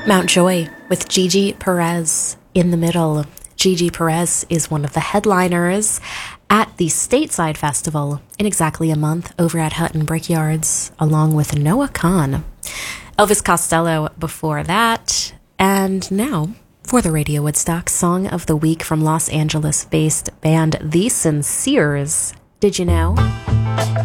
Mount Joy with Gigi Perez in the middle. Gigi Perez is one of the headliners at the Stateside Festival in exactly a month over at Hutton Brickyards, along with Noah Kahan. Elvis Costello before that. And now, for the Radio Woodstock Song of the Week from Los Angeles-based band The Sinceres. Did you know?